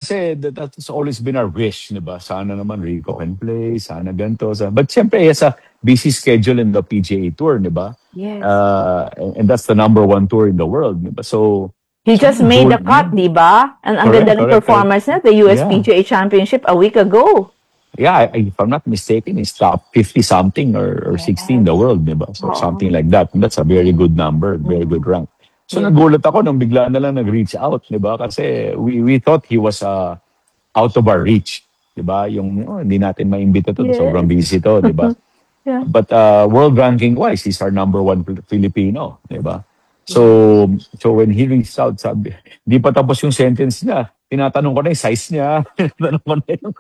kasi that's always been our wish, di ba? Sana naman Rico can play, sana ganito. But siyempre, he has a busy schedule in the PGA Tour, di ba? Yes. And that's the #1 tour in the world, di ba? So, He just made the cut, di ba? Ang ganda ng performance niya, the US PGA Championship a week ago. Yeah, if I'm not mistaken, he's top 50-something or 60 in the world, di ba? So, something like that. And that's a very good number, very good rank. So, nagulat ako nung bigla na lang nag-reach out, di ba? Kasi we thought he was out of our reach, di ba? Yung hindi natin maimbita to, sobrang busy to, di ba? Yeah. But world ranking-wise, he's our #1 Filipino, di ba? So when he reached out, sabi, di pa tapos yung sentence niya, tinatanong ko na yung size niya. Tinatanong ko na yung,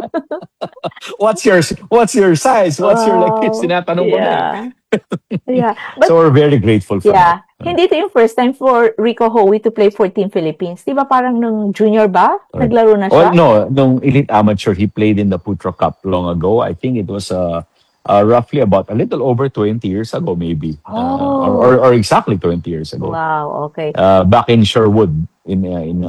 what's your size? What's your like this? Tinatanong ko na. Yeah. But, so we're very grateful for that. Hindi ito yung first time for Rico Howie to play for Team Philippines. Di ba parang nung junior ba? Naglaro na siya? Oh, no, nung Elite Amateur, he played in the Putra Cup long ago. I think it was roughly about a little over 20 years ago, maybe. Or exactly 20 years ago. Wow, okay. Back in Sherwood, in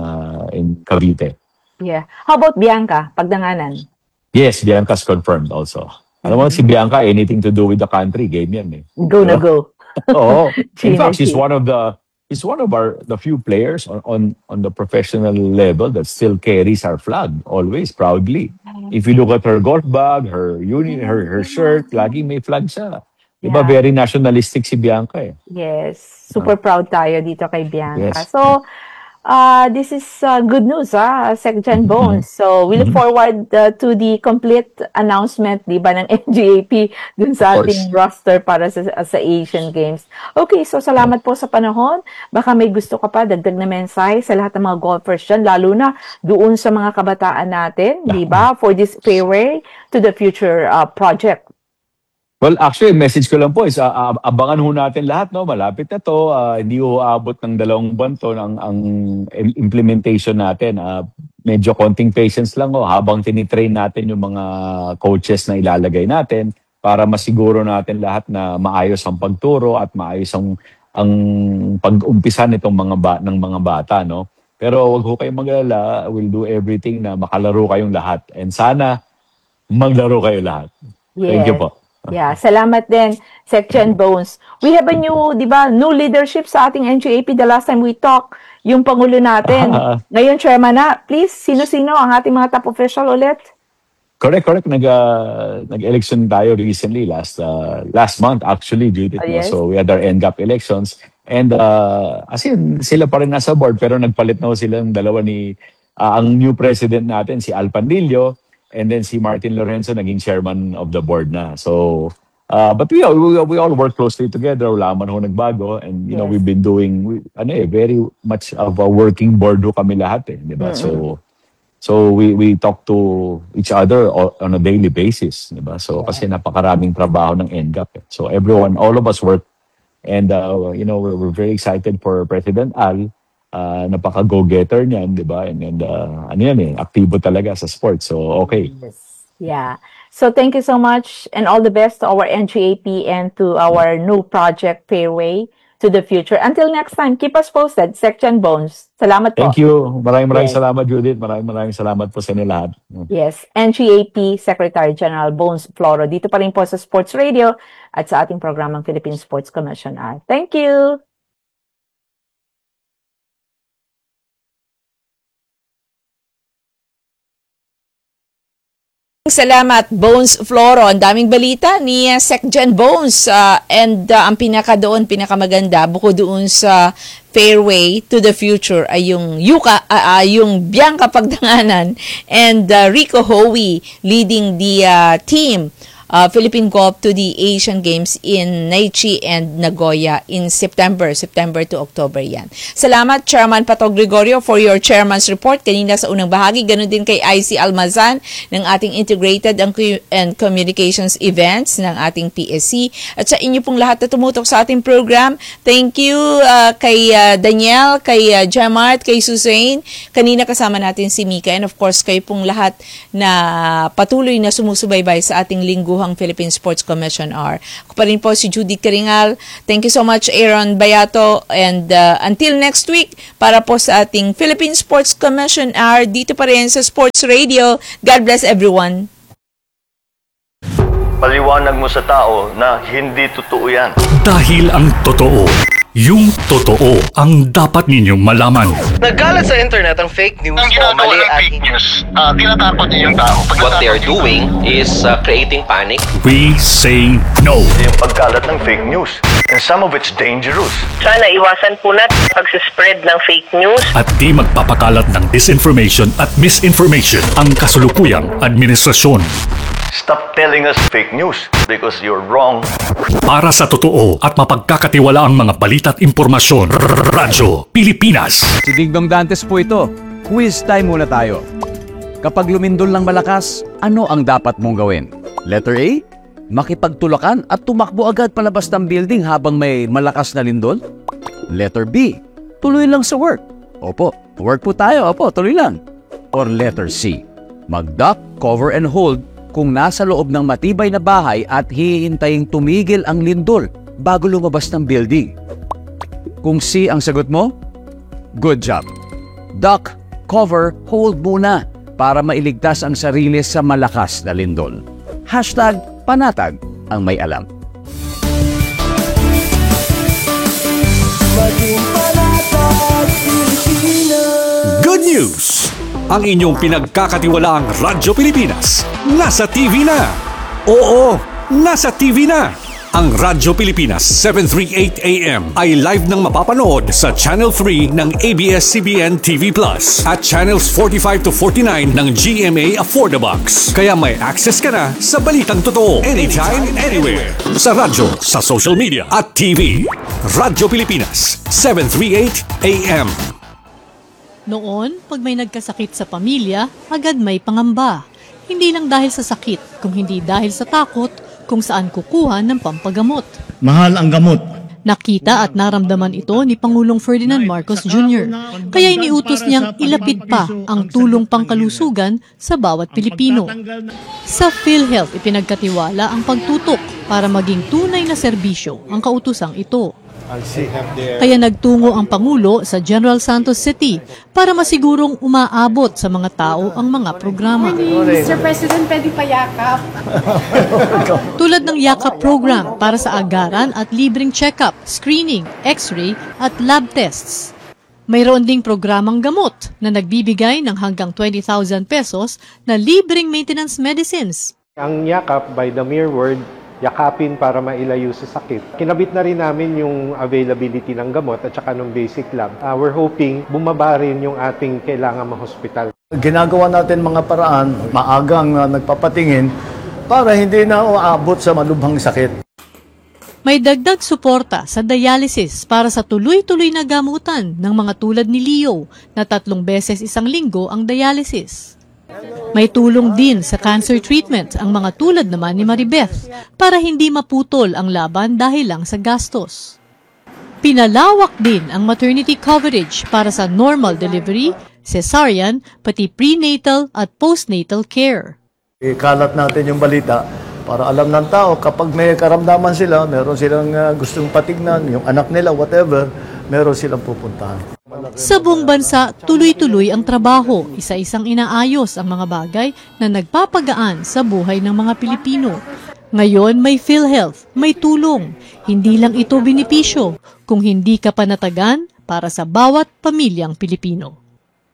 Cavite. Yeah. How about Bianca, Pagdanganan? Yes, Bianca's confirmed also. Alam mo, si Bianca, anything to do with the country, game yan eh. Go na go. Oo. In fact, she's one of the few players on the professional level that still carries our flag, always, proudly. If you look at her golf bag, her her shirt, lagi may flag siya. Diba, very nationalistic si Bianca eh. Yes. Super proud tayo dito kay Bianca. Yes. So, this is good news, Secgen Bones. So, we look forward to the complete announcement, di ba, ng NGAP dun sa ating roster para sa Asian Games. Okay, so salamat po sa panahon. Baka may gusto ka pa, dagdag na mensahe sa lahat ng mga golfers dyan, lalo na doon sa mga kabataan natin, di ba, for this fairway to the future project. Well, actually, message ko lang po is abangan ho natin lahat, no? Malapit na to. Hindi ho aabot ng 2 buwan to ang implementation natin. Medyo konting patience lang ho habang tinitrain natin yung mga coaches na ilalagay natin para masiguro natin lahat na maayos ang pagturo at maayos ang pag-umpisa nitong mga bata, no? Pero wag ho kayong mag-alala, we'll do everything na makalaro kayong lahat. And sana maglaro kayo lahat. Thank you po. Yeah, salamat din, Secgen Bones. We have a new, di ba, new leadership sa ating NGAP. The last time we talked, yung Pangulo natin. Ngayon, Chairman na. Please, sino-sino ang ating mga top official ulit? Correct. Nag-election tayo recently, last month actually, Judith. Yes. So we had our NGAP elections. And as in, sila pa rin nasa board, pero nagpalit na silang dalawa ang new president natin, si Al Pandillo, and then si Martin Lorenzo naging chairman of the board na. So, but we all work closely together. Wala man ho nagbago. And, you know, we've been doing, very much of a working board ho kami lahat eh. Diba? So we talk to each other on a daily basis. Diba? So, kasi napakaraming trabaho ng NGAP eh. So, all of us work. And, we're very excited for President Al. Napaka-go-getter niyan, di ba? And aktibo talaga sa sports. So, okay. Yes. Yeah. So, thank you so much and all the best to our NGAP and to our new project, Fairway to the Future. Until next time, keep us posted. Secgen Bones. Salamat po. Thank you. Maraming salamat, Judith. Maraming salamat po sa inyo lahat. Yes. NGAP Secretary General Bones Floro. Dito pa rin po sa Sports Radio at sa ating programang Philippine Sports Commission. Thank you. Salamat, Bones Floro. Ang daming balita ni Secgen Bones. And ang pinakamaganda, bukod doon sa Fairway to the Future, ay yung Bianca Pagdanganan and Rico Howie leading the team. Philippine Golf to the Asian Games in Naichi and Nagoya in September to October yan. Salamat, Chairman Pato Gregorio, for your Chairman's Report kanina sa unang bahagi. Ganun din kay IC Almazan ng ating Integrated and Communications Events ng ating PSC. At sa inyo pong lahat na tumutok sa ating program, thank you kay Daniel, kay Jamart, kay Suzanne. Kanina kasama natin si Mika and of course kayo pong lahat na patuloy na sumusubaybay sa ating lingguhan tauhang Philippine Sports Commission R. Ako pa rin po si Judy Caringal. Thank you so much, Aaron Bayato. And until next week, para po sa ating Philippine Sports Commission R, dito pa rin sa Sports Radio. God bless everyone. Paliwanag mo sa tao na hindi totoo yan. Dahil ang totoo, yung totoo ang dapat ninyong malaman. Nagkalat sa internet ang fake news Ang o ginagawa mali ng at fake news, tinatakot niyo yung tao. Pag What they are natakot yung doing is creating panic. We say no. Yung pagkalat ng fake news. And some of it's dangerous. Sana iwasan po natin pag-spread ng fake news. At di magpapakalat ng disinformation at misinformation ang kasulukuyang administrasyon. Stop telling us fake news because you're wrong. Para sa totoo at mapagkakatiwala ang mga balita at impormasyon, Radyo Pilipinas. Si Dingdong Dantes po ito. Quiz time muna tayo. Kapag lumindol ng malakas, ano ang dapat mong gawin? Letter A, makipagtulakan at tumakbo agad palabas ng building habang may malakas na lindol? Letter B, tuloy lang sa work. Opo, work po tayo. Opo, tuloy lang. Or letter C, mag-duck, cover and hold kung nasa loob ng matibay na bahay at hihintaying tumigil ang lindol bago lumabas ng building. Kung C ang sagot mo, good job. Duck, cover, hold muna para mailigtas ang sarili sa malakas na lindol. #panatag ang may alam. Good news! Ang inyong pinagkakatiwalaang Radyo Pilipinas nasa TV na. Oo, nasa TV na. Ang Radyo Pilipinas 738 AM ay live nang mapapanood sa Channel 3 ng ABS-CBN TV Plus at Channels 45 to 49 ng GMA Affordabox. Kaya may access ka na sa balitang totoo anytime, anywhere. Sa radyo, sa social media at TV. Radyo Pilipinas 738 AM. Noon, pag may nagkasakit sa pamilya, agad may pangamba. Hindi lang dahil sa sakit, kung hindi dahil sa takot kung saan kukuha ng pampagamot. Mahal ang gamot. Nakita at naramdaman ito ni Pangulong Ferdinand Marcos Jr. Kaya iniutos niyang ilapit pa ang tulong pangkalusugan sa bawat Pilipino. Sa PhilHealth, ipinagkatiwala ang pagtutok para maging tunay na serbisyo ang kautusang ito. Kaya nagtungo ang Pangulo sa General Santos City para masigurong umaabot sa mga tao ang mga programa. Mr. President, pwede pa yakap. Tulad ng yakap program para sa agaran at libreng check-up, screening, x-ray at lab tests. Mayroon ding programang gamot na nagbibigay ng hanggang 20,000 pesos na libreng maintenance medicines. Ang yakap, by the mere word, yakapin para mailayo sa sakit. Kinabit na rin namin yung availability ng gamot at saka ng basic lab. We're hoping bumaba rin yung ating kailangan ma-hospital. Ginagawa natin mga paraan, maagang nagpapatingin para hindi na uabot sa malubhang sakit. May dagdag suporta sa dialysis para sa tuloy-tuloy na gamutan ng mga tulad ni Leo na 3 beses isang linggo ang dialysis. May tulong din sa cancer treatment ang mga tulad naman ni Maribeth para hindi maputol ang laban dahil lang sa gastos. Pinalawak din ang maternity coverage para sa normal delivery, cesarean, pati prenatal at postnatal care. Ikalat natin yung balita para alam ng tao kapag may karamdaman sila, meron silang gustong patignan, yung anak nila, whatever, meron silang pupuntahan. Sa buong bansa, tuloy-tuloy ang trabaho, isa-isang inaayos ang mga bagay na nagpapagaan sa buhay ng mga Pilipino. Ngayon may PhilHealth, may tulong. Hindi lang ito benepisyo, kung hindi ka panatagan para sa bawat pamilyang Pilipino.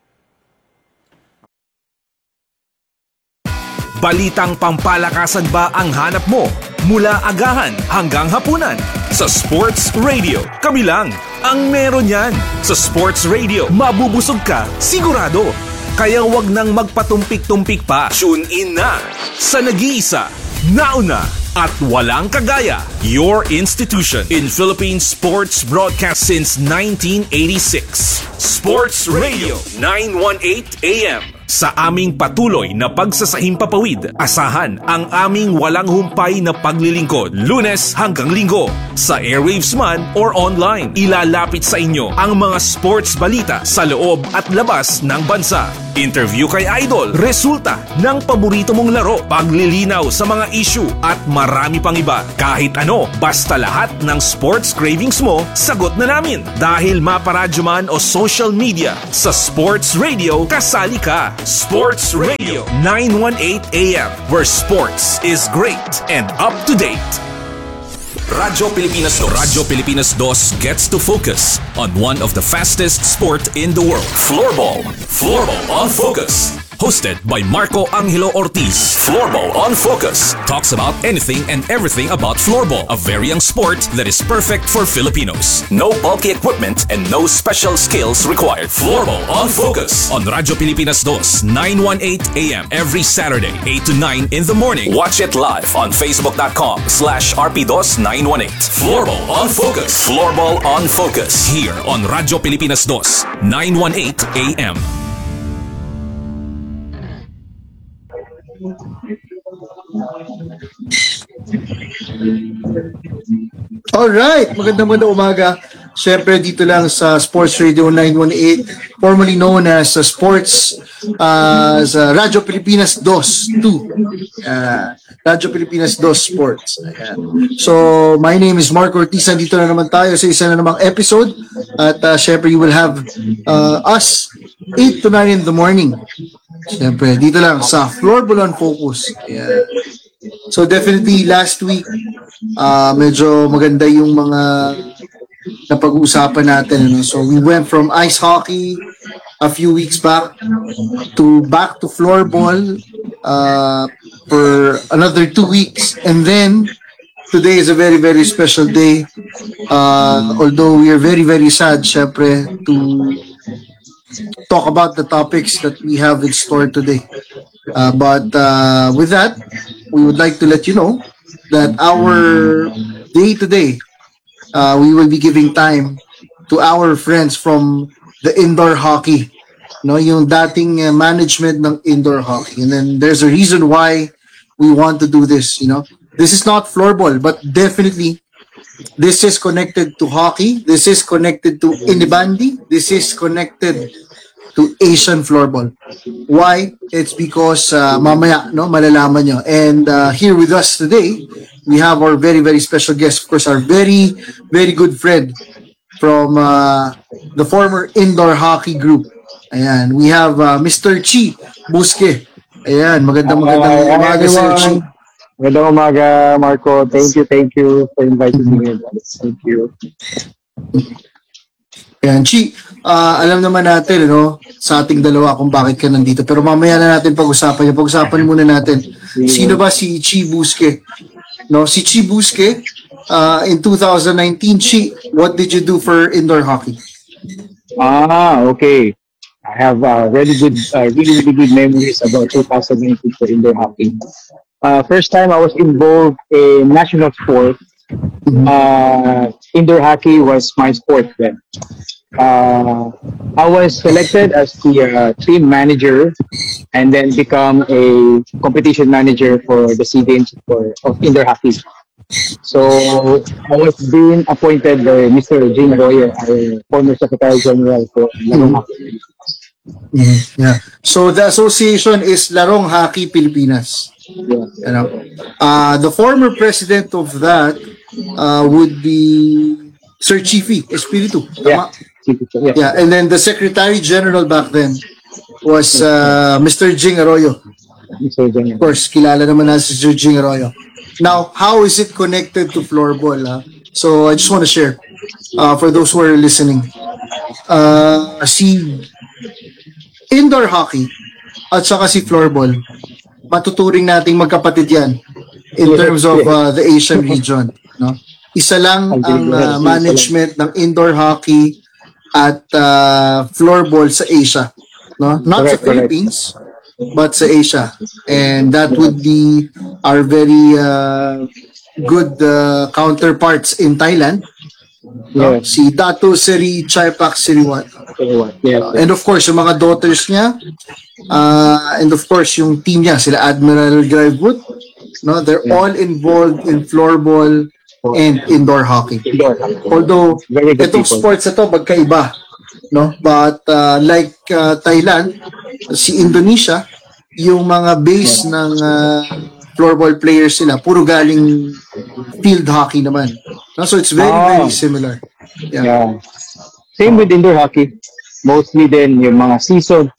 Balitang pampalakasan ba ang hanap mo? Mula agahan hanggang hapunan. Sa Sports Radio, kami lang ang meron yan. Sa Sports Radio, mabubusog ka, sigurado. Kaya wag nang magpatumpik-tumpik pa. Tune in na sa nag-iisa, nauna at walang kagaya. Your institution in Philippine sports broadcast since 1986. Sports Radio 918 AM. Sa aming patuloy na pagsasahimpapawid, asahan ang aming walang humpay na paglilingkod, Lunes hanggang Linggo, sa airwaves man or online. Ilalapit sa inyo ang mga sports balita sa loob at labas ng bansa. Interview kay Idol, resulta ng paborito mong laro, paglilinaw sa mga issue at marami pang iba. Kahit ano, basta lahat ng sports cravings mo, sagot na namin. Dahil maparadyo man o social media, sa Sports Radio, kasali ka. Sports Radio 918 AM, where sports is great and up to date. Radyo Pilipinas 2. Radyo Pilipinas 2 gets to focus on one of the fastest sport in the world. Floorball. Floorball on Focus. Hosted by Marco Angelo Ortiz. Floorball on Focus talks about anything and everything about floorball, a very young sport that is perfect for Filipinos. No bulky equipment and no special skills required. Floorball on Focus on Radyo Pilipinas 2, 918 AM every Saturday, 8 to 9 in the morning. Watch it live on Facebook.com/RP2-918. Floorball on Focus. Floorball on Focus here on Radyo Pilipinas 2, 918 AM. Alright, magandang umaga. Siyempre dito lang sa Sports Radio 918, formerly known as Sports sa Radyo Pilipinas 2. Radyo Pilipinas 2 Sports. Ayan. So, my name is Marco Ortiz. Dito na naman tayo sa isa na namang episode. At siyempre, you will have us 8 to 9 in the morning. Siyempre, dito lang sa Floorball on Focus. Ayan. So definitely last week medyo maganda yung mga napag-uusapan natin, ano? So we went from ice hockey a few weeks back to floorball for another 2 weeks, and then today is a very, very special day, although we are very, very sad syempre to talk about the topics that we have in store today. But with that, we would like to let you know that our day today, we will be giving time to our friends from the indoor hockey, no, yung dating management ng indoor hockey. And then there's a reason why we want to do this, you know. This is not floorball, but definitely this is connected to hockey. This is connected to Inibandi. This is connected to Asian floorball. Why? It's because mamaya, no, malalaman nyo. And here with us today, we have our very, very special guest. Of course, our very, very good friend from the former indoor hockey group. Ayan, we have Mr. Chi Busque. Ayan, magandang umaga Sir Chi. Magandang umaga, Marco. Thank you for inviting me. Thank you. Ayan, Chi, alam naman natin, no, sa ating dalawa kung bakit ka nandito. Pero mamaya na natin pag-usapan. Pag-usapan muna natin, sino ba si Chi Busque? No, si Chi Busque, in 2019, Chi, what did you do for indoor hockey? Okay. I have really good memories about 2019 for indoor hockey. First time I was involved in national sport. Indoor hockey was my sport then. I was selected as the team manager and then become a competition manager for the SEA Games of indoor hockey. So I was being appointed by Mr. Jing Arroyo, our former Secretary General for Larong Hockey. Yeah. So the association is Larong Hockey Pilipinas. Yeah. You know, the former president of that would be Sir Chiefy Espiritu. Yeah. Yeah, and then the Secretary General back then was Mr. Jing Arroyo. Of course, kilala naman na si Sir Jing Arroyo. Now, how is it connected to floorball? So I just want to share for those who are listening. Si indoor hockey at saka si floorball, matuturing nating magkapatid yan in terms of the Asian region. No? Isa lang ang management ng indoor hockey at floorball sa Asia. No? Not sa Philippines, but sa Asia. And that would be our very good counterparts in Thailand. No? Si Dato Seri Chaipak Siriwan. And of course, yung mga daughters niya, and of course, yung team niya, sila Admiral Grivewood, no? They're all involved in floorball and indoor hockey. Although, itong sports na to, magkaiba. No? But like Thailand, si Indonesia, yung mga base ng floorball players sila, puro galing field hockey naman. No? So it's very similar. Yeah. Same with indoor hockey. Mostly din yung mga seasoned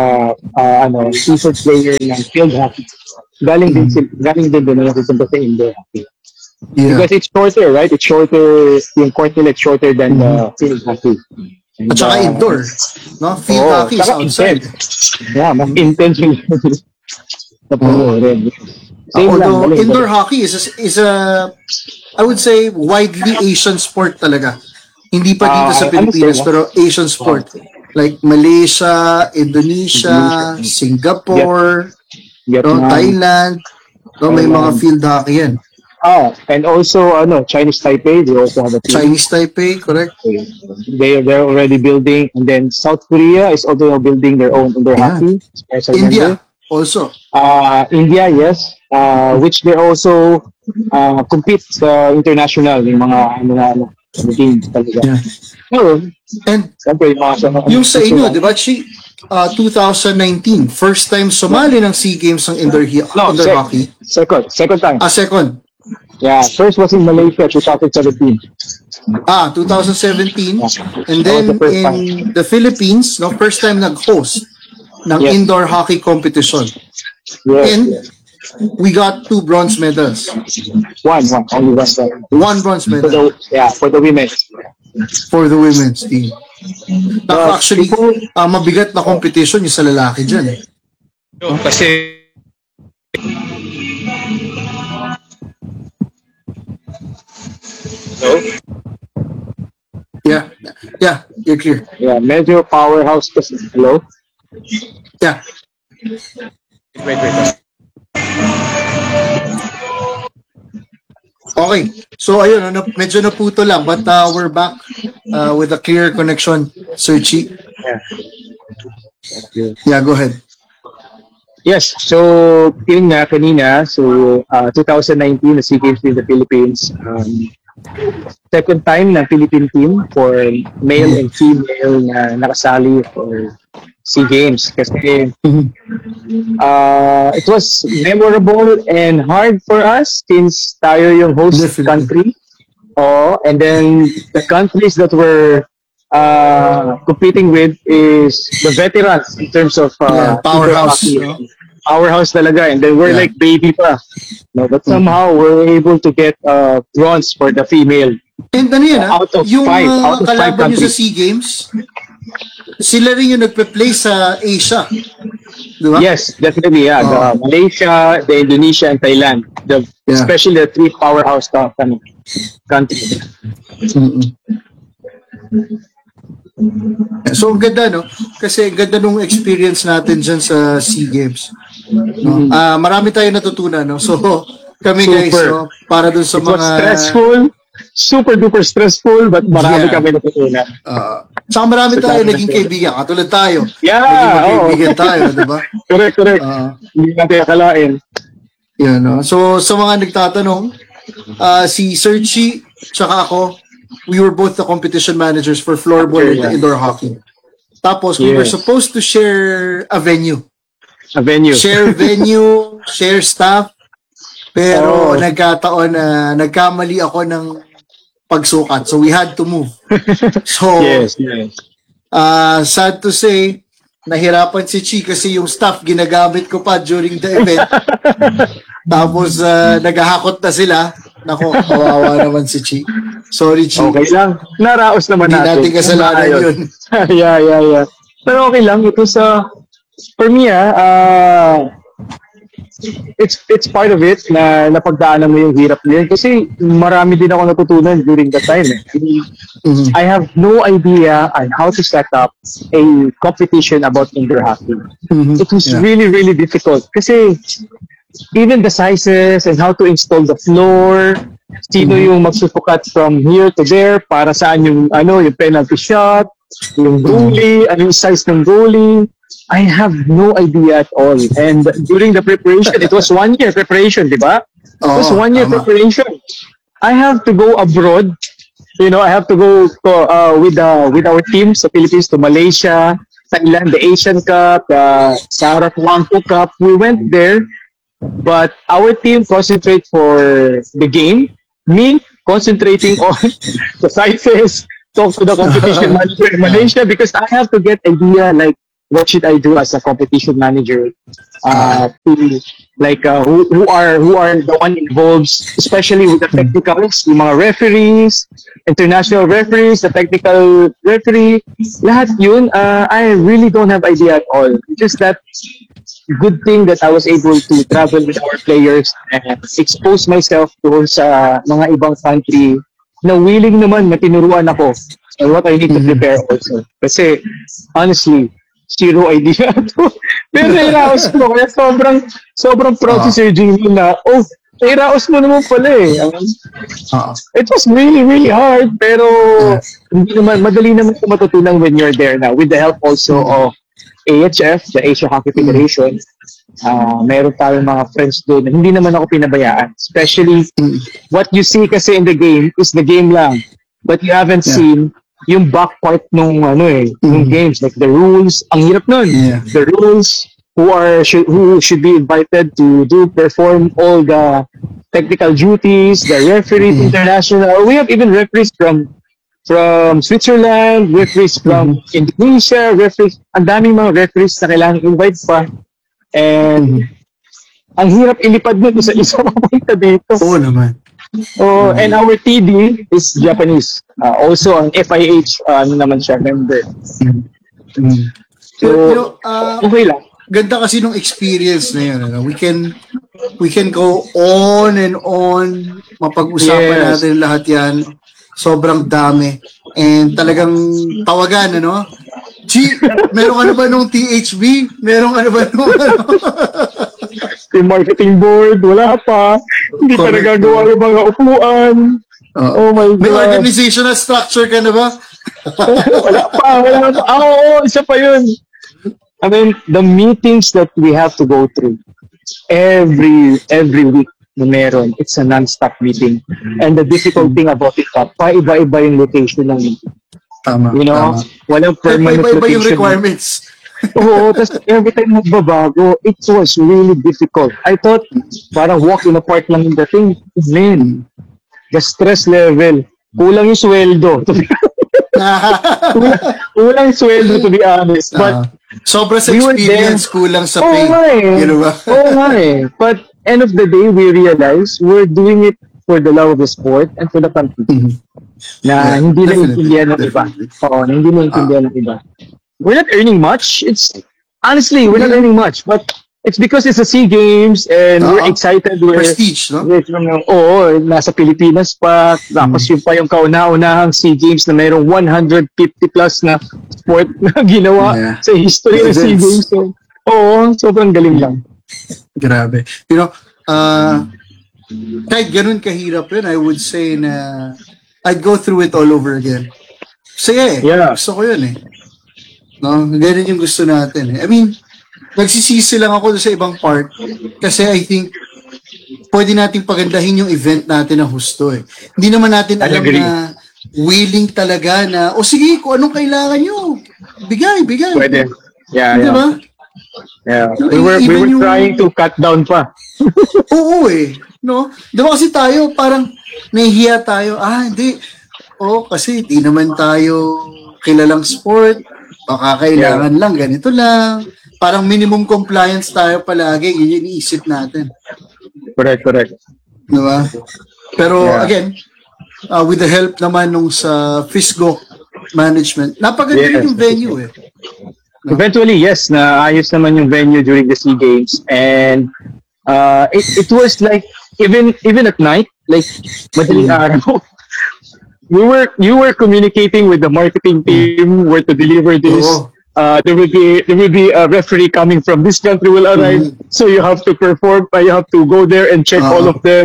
player ng field hockey. Galing din din yung sa indoor hockey. Yeah. Because it's shorter, right? It's shorter, yung court nila is shorter than the field hockey. At saka indoor. No? Field hockey is outside. Yeah, mas intense yung although indoor hockey is a I would say widely Asian sport talaga. Hindi pa dito sa Pilipinas, pero Asian sport. Like Malaysia, Indonesia, Singapore, Thailand. No, may mga field hockey yan. And also Chinese Taipei, they also have a team. Chinese Taipei, correct. They're already building, and then South Korea is also building their own indoor hockey. India also. India, yes. Which they also compete international yung mga teams talaga. Yeah. And yung sa inyo, di ba, 2019, first time sumali ng SEA Games ng indoor hockey? Second time. Second. Yeah, first was in Malaysia, 2017. 2017. And then in the Philippines, no, first time nag-host ng indoor hockey competition. Yes. And we got 2 bronze medals. Only one. One bronze medal. For the women. For the women's team. Actually, mabigat na competition yung sa lalaki dyan. Kasi Yeah, you're clear. Yeah, medyo powerhouse kasi. Hello? Yeah. Wait. Okay. So ayun, medyo naputo lang, but we're back with a clear connection, Sir Chi. Yeah, go ahead. Yes, so yun nga kanina, so 2019 na SEA Games in the Philippines. Second time na Philippine team for male and female na nakasali for SEA Games kasi it was memorable and hard for us since tayo yung host country. And then the countries that we're competing with is the veterans in terms of powerhouse. Powerhouse talaga, and then we're like baby pa. No, but somehow we're able to get bronze for the female. And ano yan, out of yung five kalaban nyo sa countries. SEA Games, sila rin yung nagpe-play sa Asia. Diba? Yes, definitely. Yeah, the Malaysia, the Indonesia, and Thailand. Especially the 3 powerhouse countries. So, ang ganda, no? Kasi ganda nung experience natin dyan sa SEA Games. No? Marami tayong natutunan, no? So, kami guys, no? Para dun sa It was mga... stressful, super duper stressful, but marami kami natutunan. Saka marami tayo naging kaibigan, katulad tayo. Yeah, naging kaibigan tayo, diba? Correct. Hindi natin akalain. Yan, no? So, sa mga nagtatanong, si Sir Chi, tsaka ako, we were both the competition managers for floorball and indoor hockey. Tapos, we were supposed to share a venue. Share venue, share staff. Pero nagkataon na nagkamali ako ng pagsukat. So, we had to move. So, sad to say, nahirapan si Chi kasi yung staff ginagamit ko pa during the event. Tapos, naghahakot na sila. Nako, kawawa naman si Chi. Sorry, Chi. Okay lang. Naraos naman natin. Hindi natin kasalanan yun. Yeah. Pero okay lang. Ito for me, it's part of it na napagdaanan mo yung hirap na yun. Kasi marami din ako natutunan during that time. I have no idea on how to set up a competition about indoor hockey. It was really, really difficult. Kasi even the sizes and how to install the floor, Sino yung magsusukat from here to there, para saan yung, yung penalty shot, yung goalie, ano yung size ng goalie. I have no idea at all. And during the preparation, it was 1 year preparation, di ba? It was 1 year preparation. I have to go abroad. I have to go with our team sa Philippines to Malaysia, Thailand, the Asian Cup, the Sarah Wangpo Cup. We went there, but our team concentrate for the game. Me concentrating on the sizes, talk to the competition manager in Malaysia, because I have to get idea like what should I do as a competition manager, who are the one involved, especially with the technicals, yung mga referees, international referees, the technical referee, lahat yun, I really don't have idea at all. Just that good thing that I was able to travel with our players and expose myself to sa mga ibang country na willing naman na tinuruan ako on what I need to prepare also. Kasi, honestly, zero idea to. Pero nairaos ko, kaya sobrang proud si Sir Jimmy na, nairaos mo naman pala eh. It was really, really hard, pero madali naman ito matutunan when you're there now, with the help also of AHF, the Asia Hockey Federation. Meron tayong mga friends doon na hindi naman ako pinabayaan. Especially, what you see kasi in the game is the game lang. But you haven't seen yung back part nung yung games, like the rules. Ang hirap nun. The rules, who should be invited to perform all the technical duties, the referees international. We have even referees from Switzerland, referees from Indonesia, referees, ang daming mga referees na kailangan invite pa. And ang hirap ilipad nun sa isa papunta dito. Oo naman. And our TD is Japanese. Also, ang FIH, naman siya, member. So, okay lang. Ganda kasi nung experience na yun. We can go on and on. Mapag-usapan natin lahat yan. Sobrang dami. And talagang tawagan, meron ka na ba nung THB? Meron ka na ba nung yung marketing board, wala pa. Hindi pa nagagawa ng mga upuan. Oh my God. May organizational structure ka na ba? Wala pa. Isa pa yun. I mean, the meetings that we have to go through every week na meron, it's a non-stop meeting. And the difficult thing about it, pa-iba-iba yung location ng meeting. Tama. Walang permanent location. Iba-iba yung requirements. Oo, tapos every time magbabago, it was really difficult. I thought, parang walk in the park lang yung dating. Man, the stress level, kulang yung sweldo. Kulang sweldo, to be honest. But, sobra sa experience, kulang sa pay. Oo nga eh. But, end of the day, we realize we're doing it for the love of the sport and for the country. Na hindi na intindihan ng iba. Oo, hindi na intindihan ng iba. We're not earning much. Honestly, we're not earning much. But it's because it's a SEA Games and we're excited. Prestige, no? Nasa Pilipinas pa. Tapos yung pa yung kauna-unahang SEA Games na mayroong 150 plus na sport na ginawa sa history ng SEA Games. So, sobrang galing lang. Grabe. Kahit ganun kahirap yun, I would say na I'd go through it all over again. Sige, gusto ko yun eh. No? Ganun yung gusto natin eh. I mean, nagsisisi lang ako sa ibang part kasi I think pwede nating pagandahin yung event natin na husto eh. Hindi naman natin alam na willing talaga na, sige, kung anong kailangan nyo, bigay. Pwede. Yeah. Diba? Yeah. We were trying to cut down pa. Oo eh. No? Diba kasi tayo, parang nahihiya tayo. Hindi. Kasi di naman tayo kilalang sport. Baka kailangan lang, ganito lang. Parang minimum compliance tayo palagi. Yun yung iniisip natin. Correct. Diba? Pero again, with the help naman nung sa Fisgo management, napaganda yung venue eh. No? Eventually, yes, naayos naman yung venue during the SEA Games. And it was like, even at night, like madaling araw, you were communicating with the marketing team where to deliver this. There will be a referee coming from this country will arrive, so you have to perform. You have to go there and check all of them.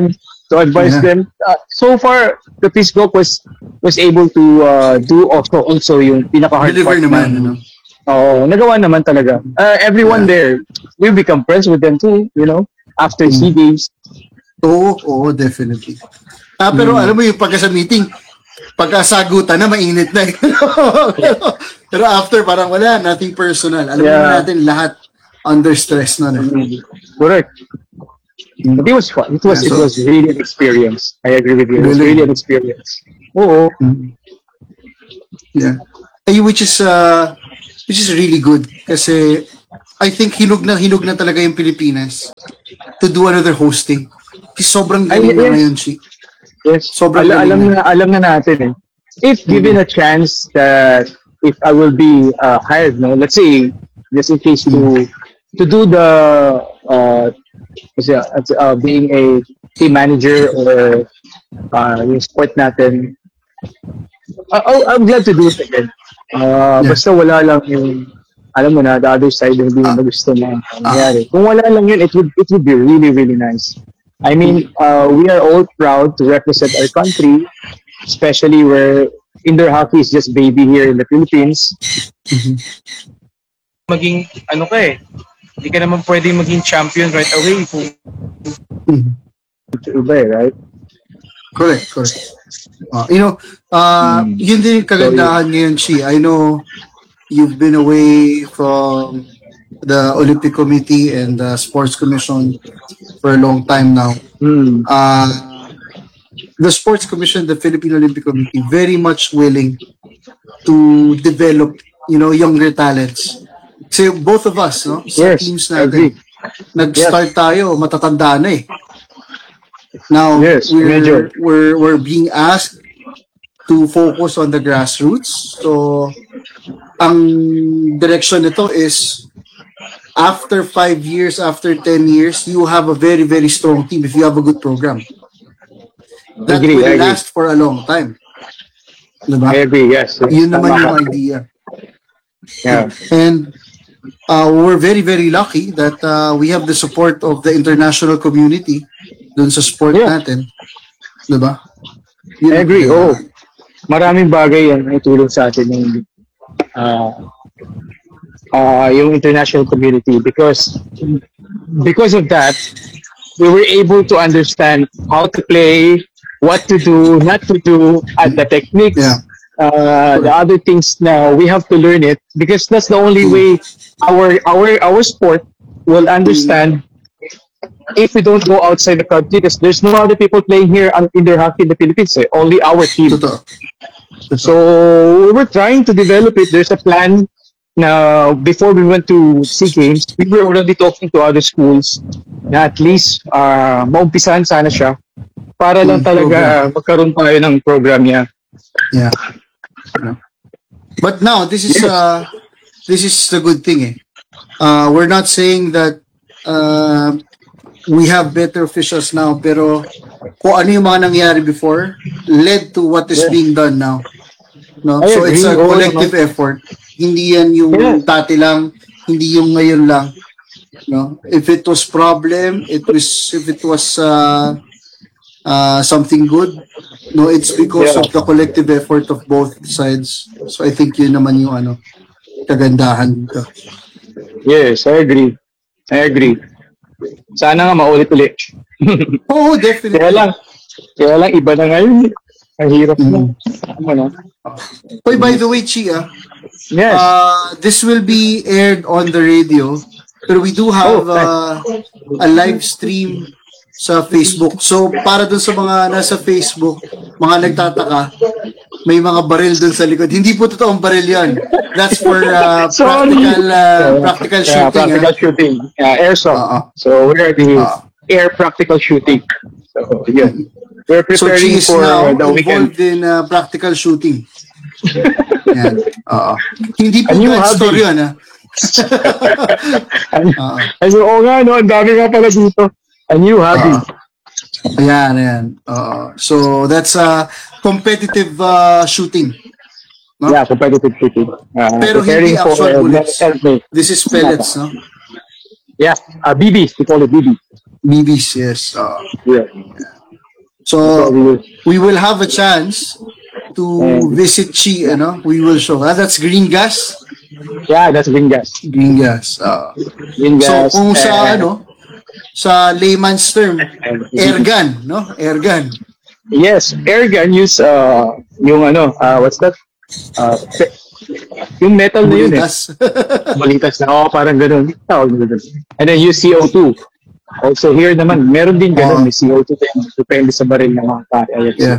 to advise them. So far, the Peace Walk was able to do also yung pinaka-hard Deliver part. naman, ano? Oo, nagawa naman talaga. Everyone there, we become friends with them too, after SEA Games. Oo, definitely. Pero alam mo yung pagka sa meeting, pagkasagutan na, mainit na. pero after, parang wala, nothing personal. Alam mo natin, lahat under stress na. Correct. But it was fun. It was really an experience. I agree with you. It was really an experience. Oo. Yeah. Which is really good. Kasi, I think hinug na talaga yung Pilipinas to do another hosting. Kasi sobrang galing na ngayon, Chi. Yes. Sobrang alam na natin eh. If given a chance that if I will be hired, let's say, just in case to do the being a team manager or yung sport natin, I'm glad to do it again. Basta wala lang yung, alam mo na, the other side yung hindi mo gusto na nangyari. Kung wala lang yun, it would be really, really nice. I mean, we are all proud to represent our country, especially where indoor hockey is just baby here in the Philippines. Maging, hindi ka naman pwede maging champion right away. Right? Correct. Yun din yung kagandahan ngayon, Chi. I know you've been away from the Olympic Committee and the Sports Commission for a long time now. The Sports Commission, the Philippine Olympic Committee, very much willing to develop, younger talents. Kasi both of us, sa teams natin, nag-start tayo, matatanda na eh. Now, we're being asked to focus on the grassroots. So, ang direction nito is after 5 years, after 10 years, you have a very, very strong team if you have a good program. That will last for a long time. Diba? I agree, yes. Yun naman yung idea. Yeah. And we're very, very lucky that we have the support of the international community dun sa sport natin. Diba? I agree. Maraming bagay yan ay tulong sa atin yung international community because of that, we were able to understand how to play, what to do, not to do, and the techniques. The other things now we have to learn it because that's the only way our sport will understand if we don't go outside the country because there's no other people playing here in their hockey in the Philippines. Only our team. So we were trying to develop it. There's a plan. Now, before we went to SEA Games, we were already talking to other schools na at least maumpisahan sana siya para lang talaga magkaroon tayo ng program niya. Yeah. But now, this is the good thing. We're not saying that we have better officials now, pero kung ano yung mga nangyari before led to what is being done now. No? So it's a collective effort. Hindi yan yung dati lang, hindi yung ngayon lang. No? If it was problem, if it was something good, no, it's because of the collective effort of both sides. So I think yun naman yung kagandahan dito. Yes, I agree. Sana nga maulit-ulit. Oo, definitely. Kaya lang iba na ngayon. Ang hirap na. Oy, by the way, Chia, yes. This will be aired on the radio, pero we do have a live stream sa Facebook. So, para dun sa mga nasa Facebook, mga nagtataka, may mga baril dun sa likod. Hindi po totoong baril yan. That's for practical shooting. Practical shooting. Airsoft. So, we're the air practical shooting. So, yun. We're preparing for the weekend. Involved in practical shooting. Yan. Hindi po that story yun, ha? Ang dami nga pala dito. A new hobby. Ayan. So, that's competitive shooting. No? Yeah, competitive shooting. Pero hindi actual bullets. This is pellets, no? Yeah, BBs. We call it BB. BBs, yes. Yeah. So we will have a chance to visit Chi, we will show. That's green gas? Yeah, that's green gas. Green gas. Green gas. So kung sa sa layman's term, air gun, no? Air gun. Yes, air gun use yung what's that? Yung metal na yun Balitas na. Parang ganun. And then use CO2. Also here naman, meron din ganun, may CO2 depende sa baril ng mga pare. Yeah.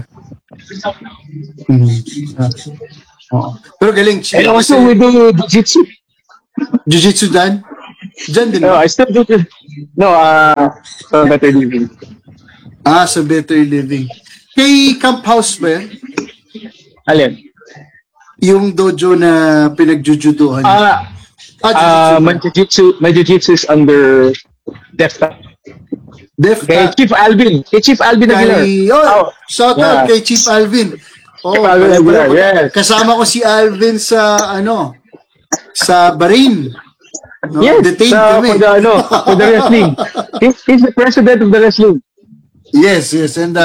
Pero galing. And also we do jiu-jitsu. Jiu-jitsu dan? Diyan din. No, I still do so Better Living. Sa Better Living. Kay Camp House ba yan? Alin? Yung dojo na pinagjujuduhan. My jiu-jitsu is under DEFTA. Kay Chief Alvin. Aguilar. Shout out kay Chief Alvin. Chief Alvin Aguilar, yes. Kasama ko si Alvin sa sa Bahrain. No? Yes, detained kami. For the wrestling. He's the president of the wrestling. Yes. And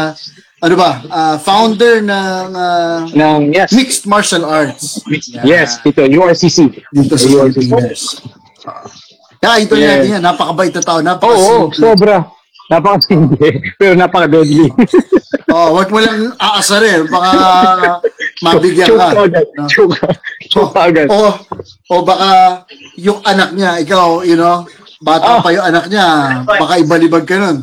founder ng mixed martial arts. Yes, ito, URCC. Dito sa URCC. Ito natin yan. Napakabait na tao. Sobra. Napaka-simple. Pero napaka-deadly. Wag mo lang aasarin. Baka mabigyan ka. Choke agad. O baka yung anak niya, ikaw, bata pa yung anak niya, baka ibalibag ka nun.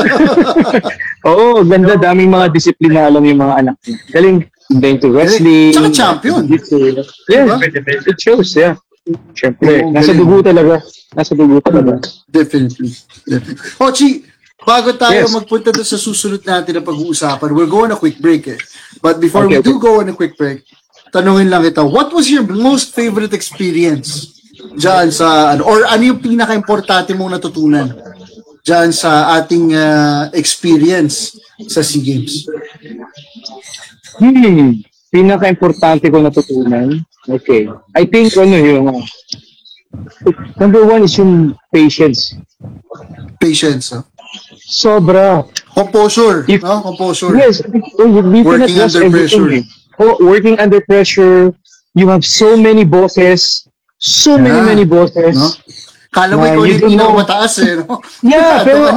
Ganda. Daming mga disiplina alam yung mga anak niya. Galing. Into wrestling. Tsaka champion. Yeah, it shows, yeah. Siyempre, nasa dugo talaga. Definitely. Chi, bago tayo magpunta doon sa susunod natin na pag-uusapan, we're going a quick break But before we do go on a quick break, tanungin lang kita, what was your most favorite experience dyan sa, or ano yung pinaka-importante mong natutunan dyan sa ating experience sa SEA Games? Pinaka-importante ko natutunan? Okay. I think, yung number one is yung patience. Patience, Sobra. Composure, Composure. Yes. Working under pressure. Working under pressure. You have so many bosses. Many bosses. No? Kala mo ikaw yung mataas no? Yeah, pero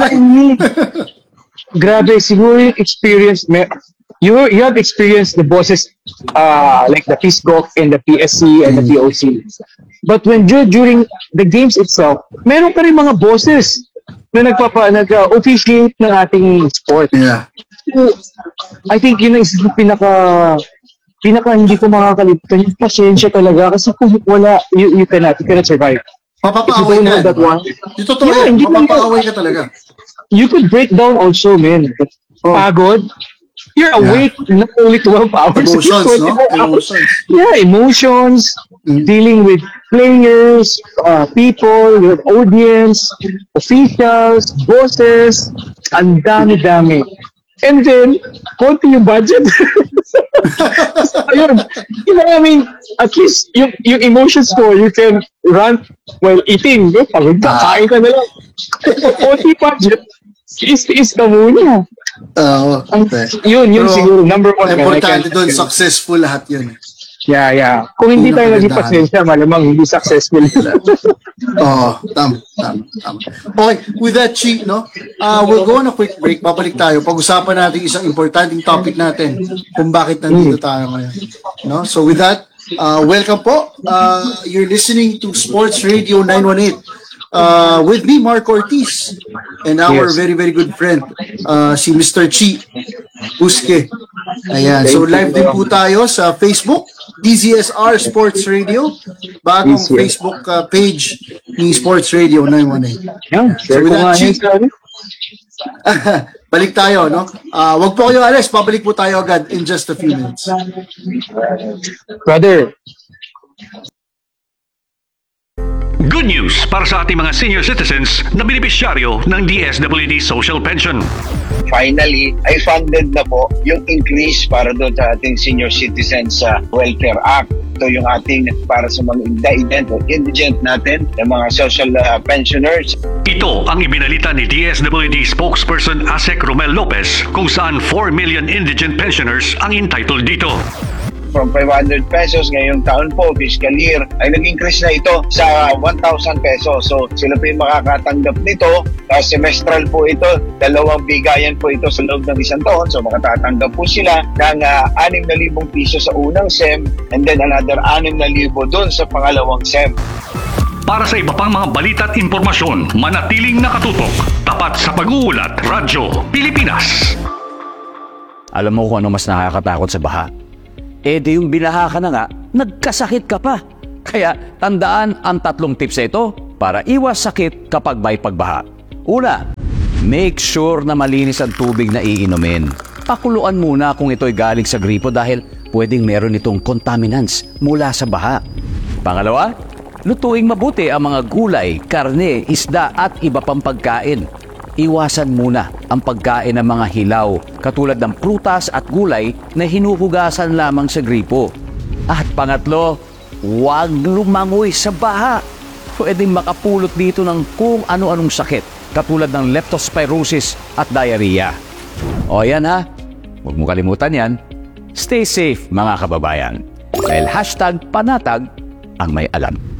grabe, siguro yung experience, you have experienced the bosses like the Peace Golf and the PSC and the POC. But when during the games itself, meron ka rin mga bosses na nag-officiate ng ating sport. Yeah. So, I think yun ang pinaka hindi ko makakalimutan yung pasensya talaga kasi kung wala, you cannot survive. Mapapaaway ka. Totoo yan, mapapaaway ka talaga. You could break down also, man. Pagod. You're awake not only 12 hours. Emotions, no? Emotions. Yeah, emotions, dealing with players, people, your audience, officials, bosses, ang dami-dami. And then, konti yung budget. So, ayun. I mean, at least yung emotions ko, you can run while eating. Pagod ka, kain ka na lang. Konti budget, is ka muna. Yun siguro, number one. Importante doon, successful lahat yun. Yeah. Kung hindi tayo naging pasensya, malamang hindi successful. Tama. Okay, with that, Chi, we'll go on a quick break. Babalik tayo. Pag-usapan natin isang importanteng topic natin kung bakit nandito tayo ngayon. So with that, welcome po. You're listening to Sports Radio 918. With me, Mark Ortiz, and our very, very good friend, si Mr. Chi Busque. Ayan. So live din po tayo sa Facebook, DZSR Sports Radio, bagong Facebook page ni Sports Radio 918. So with that, Chi, balik tayo, wag po kayo alis, pabalik po tayo agad in just a few minutes. Brother, Good news para sa ating mga senior citizens na benepisyaryo ng DSWD Social Pension. Finally, ay funded na po yung increase para doon sa ating Senior Citizens Welfare Act. Ito yung ating para sa mga indigent natin, yung mga social pensioners. Ito ang ibinalita ni DSWD spokesperson Asek Romel Lopez kung saan 4 million indigent pensioners ang entitled dito. From 500 pesos ngayong taon po, fiscal year, ay nag-increase na ito sa 1,000 pesos. So sila po yung makakatanggap nito. Semestral po ito, 2 bigayan po ito sa loob ng isang taon. So makatatanggap po sila ng 6,000 piso sa unang SEM and then another 6,000 doon sa pangalawang SEM. Para sa iba pang mga balita at impormasyon, manatiling nakatutok. Tapat sa pag-uulat, Radyo Pilipinas. Alam mo kung ano mas nakakatakot sa baha? Di yung binaha ka na nga, nagkasakit ka pa. Kaya tandaan ang 3 tips na ito para iwas sakit kapag may pagbaha. Una, make sure na malinis ang tubig na iinumin. Pakuluan muna kung ito'y galing sa gripo dahil pwedeng meron itong contaminants mula sa baha. Pangalawa, lutuing mabuti ang mga gulay, karne, isda at iba pang pagkain. Iwasan muna ang pagkain ng mga hilaw katulad ng prutas at gulay na hinuhugasan lamang sa gripo. At pangatlo, huwag lumangoy sa baha. Pwedeng makapulot dito ng kung ano-anong sakit katulad ng leptospirosis at diarrhea. O yan ha, huwag mo kalimutan yan. Stay safe mga kababayan. Dahil #panatag ang may alam.